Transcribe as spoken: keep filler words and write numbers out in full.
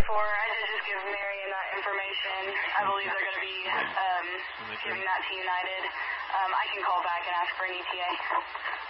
before. I did just give Marion that information. I believe they're going to be um, giving that to United. Um, I can call back and ask for an E T A.